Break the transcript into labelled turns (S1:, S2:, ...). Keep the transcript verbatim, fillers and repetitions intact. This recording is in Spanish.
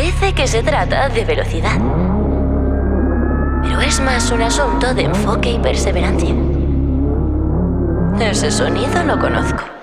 S1: Parece que se trata de velocidad. Pero es más un asunto de enfoque y perseverancia. Ese sonido lo conozco.